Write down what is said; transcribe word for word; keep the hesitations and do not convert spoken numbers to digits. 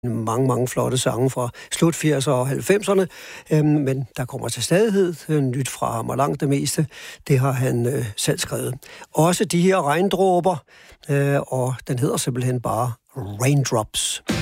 mange, mange flotte sange fra slut firserne og halvfemserne, øhm, men der kommer til stadighed øh, nyt fra ham, og langt det meste, det har han øh, selv skrevet. Også de her regndråber, øh, og den hedder simpelthen bare Raindrops.